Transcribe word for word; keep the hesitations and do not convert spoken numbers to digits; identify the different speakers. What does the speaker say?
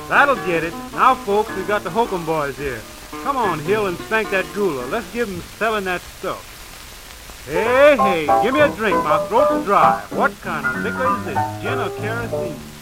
Speaker 1: That'll get it. Now, folks, we got the Hokum boys here. Come on, Hill, and spank that drooler. Let's give 'em selling that stuff. Hey, hey, give me a drink. My throat's dry. What kind of liquor is this? Gin or kerosene?